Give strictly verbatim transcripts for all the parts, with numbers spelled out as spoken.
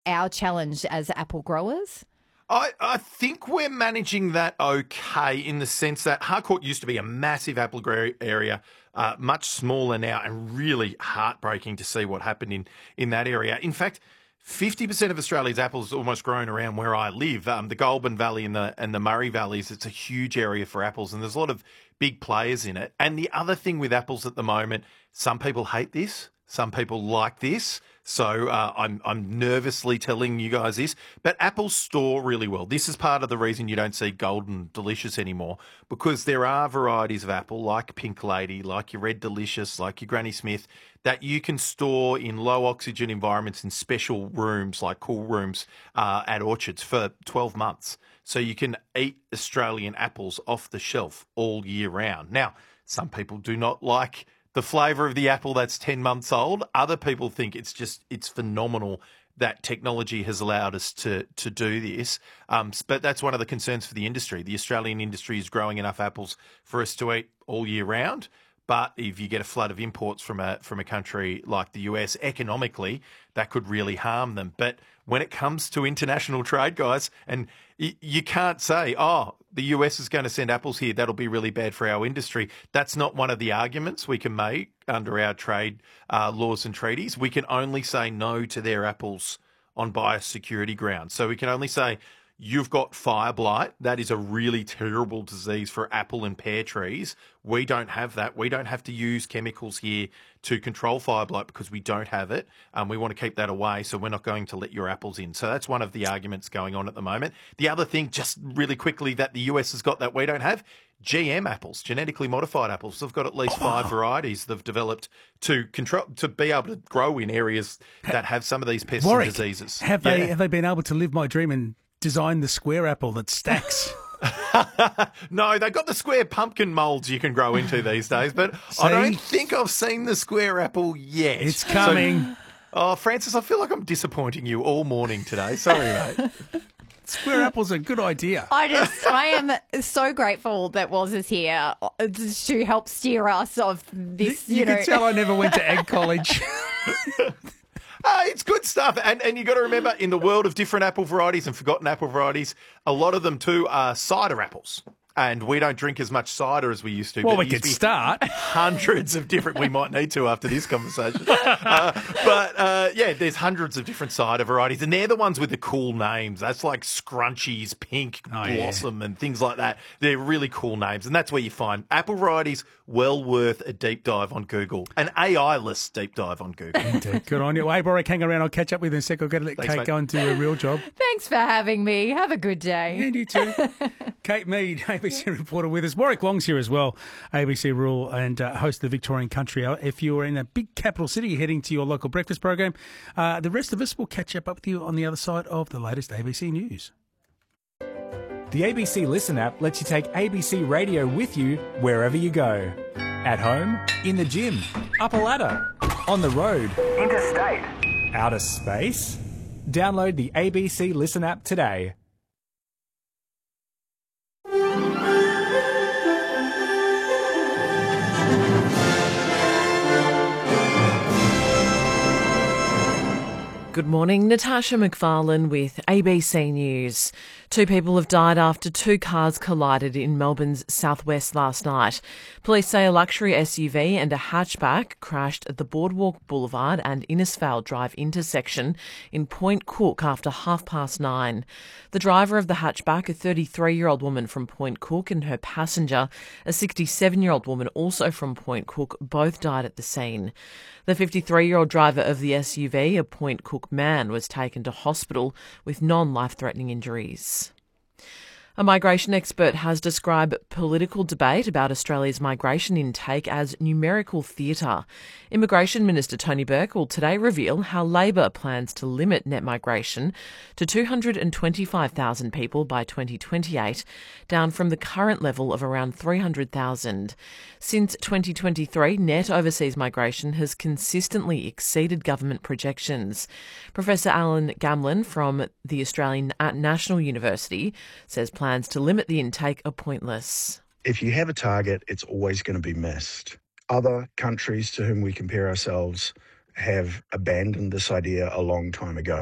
our challenge as apple growers? I, I think we're managing that okay in the sense that Harcourt used to be a massive apple grow area, uh, much smaller now, and really heartbreaking to see what happened in, in that area. In fact, fifty percent of Australia's apples almost grown around where I live. Um, the Goulburn Valley and the and the Murray Valleys, it's a huge area for apples, and there's a lot of big players in it. And the other thing with apples at the moment, some people hate this, some people like this. So uh, I'm I'm nervously telling you guys this, but apples store really well. This is part of the reason you don't see Golden Delicious anymore, because there are varieties of apple like Pink Lady, like your Red Delicious, like your Granny Smith, that you can store in low oxygen environments in special rooms like cool rooms uh, at orchards for twelve months. So you can eat Australian apples off the shelf all year round. Now, some people do not like the flavour of the apple that's ten months old. Other people think it's just, it's phenomenal that technology has allowed us to to do this. Um, but that's one of the concerns for the industry. The Australian industry is growing enough apples for us to eat all year round. But if you get a flood of imports from a from a country like the U S, economically, that could really harm them. But when it comes to international trade, guys, and y- you can't say, oh, the U S is going to send apples here, that'll be really bad for our industry. That's not one of the arguments we can make under our trade uh, laws and treaties. We can only say no to their apples on biosecurity grounds. So we can only say, you've got fire blight. That is a really terrible disease for apple and pear trees. We don't have that. We don't have to use chemicals here to control fire blight because we don't have it. Um, we want to keep that away, so we're not going to let your apples in. So that's one of the arguments going on at the moment. The other thing, just really quickly, that the U S has got that we don't have, G M apples, genetically modified apples. They've got at least five varieties they've developed to control, to be able to grow in areas that have some of these pests Warwick, and diseases. Have Yeah. they have they been able to live my dream and design the square apple that stacks? No, they've got the square pumpkin moulds you can grow into these days, but See? I don't think I've seen the square apple yet. It's coming. So, oh, Francis, I feel like I'm disappointing you all morning today. Sorry, mate. Square apple's a good idea. I just, I am so grateful that Woz is here to help steer us of this, you, You, know. can tell I never went to ag college. Uh, it's good stuff. And and you got to remember, in the world of different apple varieties and forgotten apple varieties, a lot of them too are cider apples. And we don't drink as much cider as we used to. Well, but we it used could to be start. Hundreds of different, we might need to after this conversation. Uh, but uh, yeah, there's hundreds of different cider varieties. And they're the ones with the cool names. That's like Scrunchies, Pink Oh, yeah. Blossom and things like that. They're really cool names. And that's where you find apple varieties well worth a deep dive on Google. An A I-less deep dive on Google. Indeed. Good on you. Hey, Warwick, hang around. I'll catch up with you in a sec. I've got to let Thanks, Kate mate. go and do a real job. Thanks for having me. Have a good day. And you too. Kate Mead, A B C reporter with us. Warwick Long's here as well, A B C Rural and uh, host of the Victorian Country Hour. If you're in a big capital city heading to your local breakfast program, uh, the rest of us will catch up with you on the other side of the latest A B C News. The A B C Listen app lets you take A B C Radio with you wherever you go. At home, in the gym, up a ladder, on the road, interstate, outer space. Download the A B C Listen app today. Good morning, Natasha McFarlane with A B C News. Two people have died after two cars collided in Melbourne's southwest last night. Police say a luxury S U V and a hatchback crashed at the Boardwalk Boulevard and Innisfail Drive intersection in Point Cook after half past nine. The driver of the hatchback, a thirty-three-year-old woman from Point Cook, and her passenger, a sixty-seven-year-old woman also from Point Cook, both died at the scene. The fifty-three-year-old driver of the S U V, a Point Cook man, was taken to hospital with non-life-threatening injuries. A migration expert has described political debate about Australia's migration intake as numerical theatre. Immigration Minister Tony Burke will today reveal how Labor plans to limit net migration to two hundred twenty-five thousand people by twenty twenty-eight, down from the current level of around three hundred thousand. Since twenty twenty-three, net overseas migration has consistently exceeded government projections. Professor Alan Gamlin from the Australian National University says plans to limit the intake are pointless. If you have a target, it's always going to be missed. Other countries to whom we compare ourselves have abandoned this idea a long time ago.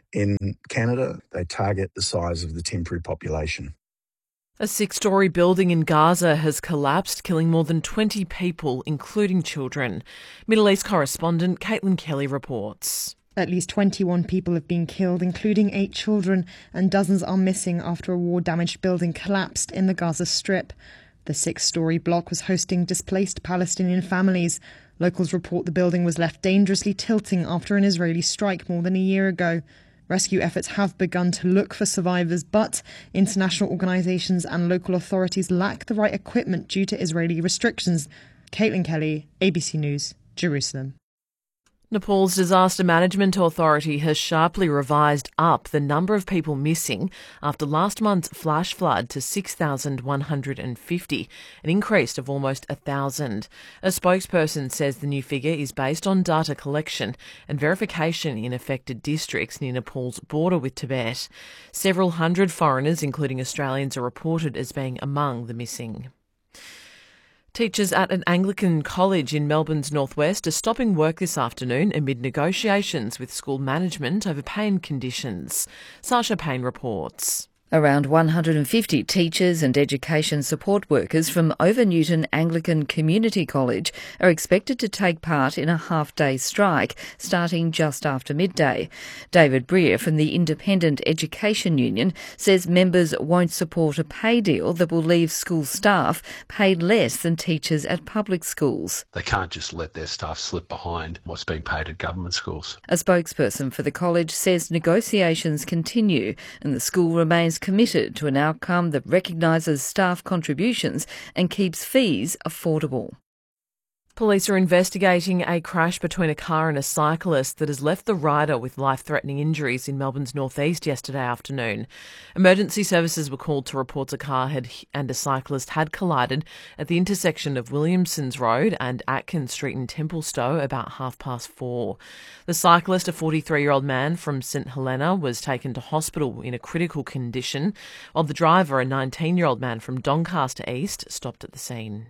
In Canada, they target the size of the temporary population. A six-storey building in Gaza has collapsed, killing more than twenty people, including children. Middle East correspondent Caitlin Kelly reports. At least twenty-one people have been killed, including eight children, and dozens are missing after a war-damaged building collapsed in the Gaza Strip. The six-storey block was hosting displaced Palestinian families. Locals report the building was left dangerously tilting after an Israeli strike more than a year ago. Rescue efforts have begun to look for survivors, but international organisations and local authorities lack the right equipment due to Israeli restrictions. Caitlin Kelly, A B C News, Jerusalem. Nepal's Disaster Management Authority has sharply revised up the number of people missing after last month's flash flood to six thousand one hundred fifty, an increase of almost one thousand. A spokesperson says the new figure is based on data collection and verification in affected districts near Nepal's border with Tibet. Several hundred foreigners, including Australians, are reported as being among the missing. Teachers at an Anglican college in Melbourne's northwest are stopping work this afternoon amid negotiations with school management over pay conditions. Sasha Payne reports. Around one hundred fifty teachers and education support workers from Over Newton Anglican Community College are expected to take part in a half-day strike starting just after midday. David Breer from the Independent Education Union says members won't support a pay deal that will leave school staff paid less than teachers at public schools. They can't just let their staff slip behind what's being paid at government schools. A spokesperson for the college says negotiations continue and the school remains committed to an outcome that recognises staff contributions and keeps fees affordable. Police are investigating a crash between a car and a cyclist that has left the rider with life-threatening injuries in Melbourne's northeast yesterday afternoon. Emergency services were called to reports a car had and a cyclist had collided at the intersection of Williamson's Road and Atkins Street in Templestowe about half past four. The cyclist, a forty-three-year-old man from St Helena, was taken to hospital in a critical condition, while the driver, a nineteen-year-old man from Doncaster East, stopped at the scene.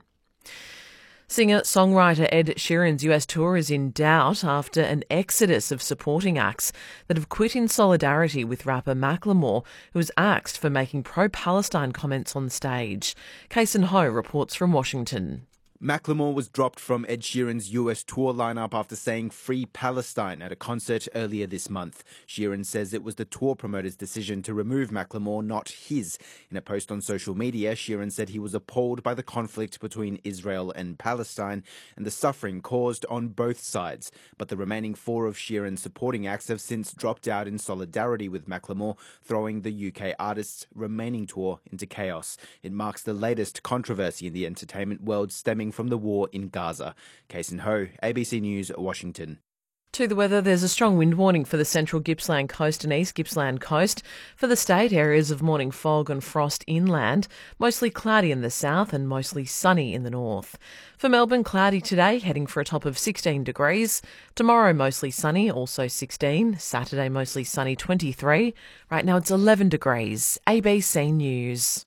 Singer-songwriter Ed Sheeran's U S tour is in doubt after an exodus of supporting acts that have quit in solidarity with rapper Macklemore, who was axed for making pro-Palestine comments on stage. Kason Ho reports from Washington. Macklemore was dropped from Ed Sheeran's U S tour lineup after saying Free Palestine at a concert earlier this month. Sheeran says it was the tour promoter's decision to remove Macklemore, not his. In a post on social media, Sheeran said he was appalled by the conflict between Israel and Palestine and the suffering caused on both sides. But the remaining four of Sheeran's supporting acts have since dropped out in solidarity with Macklemore, throwing the U K artist's remaining tour into chaos. It marks the latest controversy in the entertainment world stemming from the war in Gaza. Kason Ho, A B C News, Washington. To the weather, there's a strong wind warning for the central Gippsland coast and east Gippsland coast. For the state, areas of morning fog and frost inland, mostly cloudy in the south and mostly sunny in the north. For Melbourne, cloudy today, heading for a top of sixteen degrees. Tomorrow, mostly sunny, also sixteen. Saturday, mostly sunny, twenty-three. Right now, it's eleven degrees. A B C News.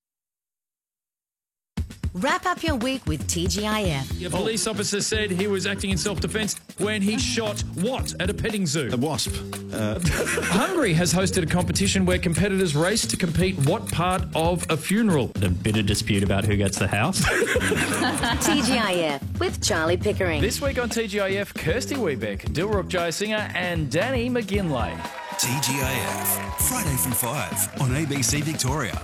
Wrap up your week with T G I F. A police officer said he was acting in self-defence when he shot what at a petting zoo? A wasp. Uh... Hungary has hosted a competition where competitors race to compete what part of a funeral. A bit of dispute about who gets the house. T G I F with Charlie Pickering. This week on T G I F, Kirsty Wiebeck, Dilruk Jayasinger and Danny McGinlay. T G I F, Friday from five on A B C Victoria.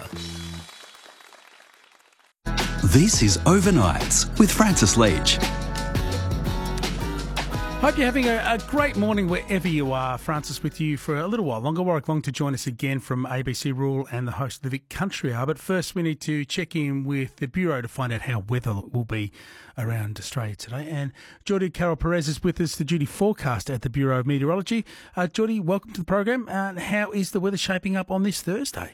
This is Overnights with Francis Leach. Hope you're having a, a great morning wherever you are. Francis with you for a little while longer. Warwick Long to join us again from A B C Rural and the host of the Vic Country Hour. But first we need to check in with the Bureau to find out how weather will be around Australia today. And Geordie Carol Perez is with us, the duty forecaster at the Bureau of Meteorology. Uh, Geordie, welcome to the program. Uh, how is the weather shaping up on this Thursday?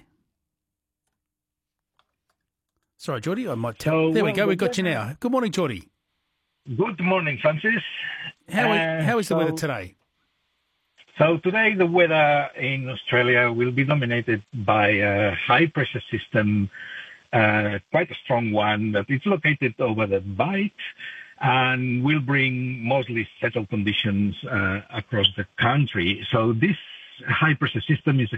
Sorry, Geordie, I might tell. So, there we go, we've got you now. Good morning, Geordie. Good morning, Francis. How, uh, how is the so, weather today? So today the weather in Australia will be dominated by a high-pressure system, uh, quite a strong one, that is located over the Bight and will bring mostly settled conditions uh, across the country. So this high pressure system is